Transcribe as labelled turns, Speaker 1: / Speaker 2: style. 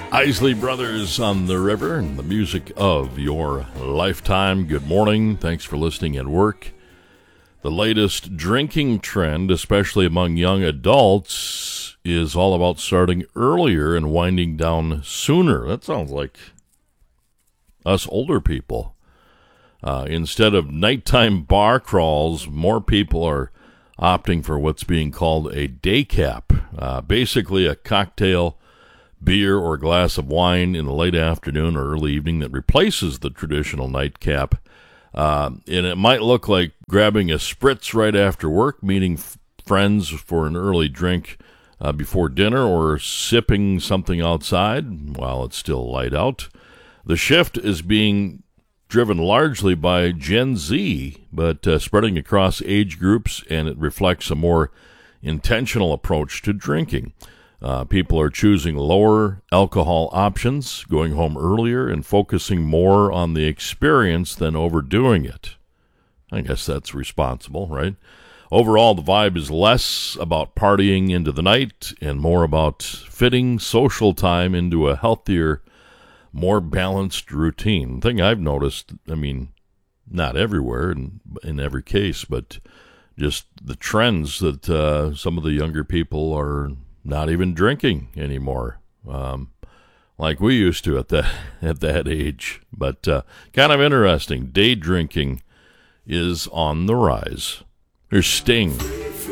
Speaker 1: Isley Brothers on the River and the music of your lifetime. Good morning. Thanks for listening at work. The latest drinking trend, especially among young adults, is all about starting earlier and winding down sooner. That sounds like us older people. Instead of nighttime bar crawls, more people are opting for what's being called a day cap. Basically a cocktail, beer, or glass of wine in the late afternoon or early evening that replaces the traditional nightcap. And it might look like grabbing a spritz right after work, meeting friends for an early drink before dinner, or sipping something outside while it's still light out. The shift is being driven largely by Gen Z, but spreading across age groups, and it reflects a more intentional approach to drinking. People are choosing lower alcohol options, going home earlier, and focusing more on the experience than overdoing it. I guess that's responsible, right? Overall, the vibe is less about partying into the night and more about fitting social time into a healthier, more balanced routine. The thing I've noticed, I mean, not everywhere and in every case, but just the trends that some of the younger people are not even drinking anymore, like we used to at that age. But kind of interesting. Day drinking is on the rise. Here's Sting.